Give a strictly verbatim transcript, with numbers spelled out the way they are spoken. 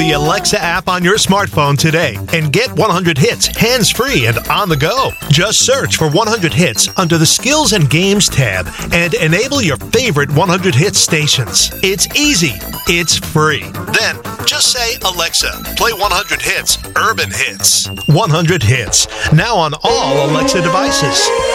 the Alexa app on your smartphone today and get one hundred hits hands-free and on the go. Just search for one hundred hits under the Skills and Games tab and enable your favorite one hundred hits stations. It's easy. It's free. Then just say, Alexa, play one hundred hits, Urban Hits. one hundred hits. Now on all Alexa devices.